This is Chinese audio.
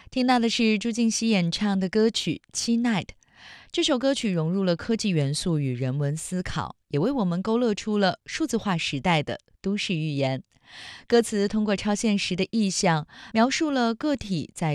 听到的是朱婧汐演唱的歌曲《七 Night》。这首歌曲融入了科技元素与人文思考，也为我们勾勒出了数字化时代的都市寓言。歌词通过超现实的意象，描述了个体在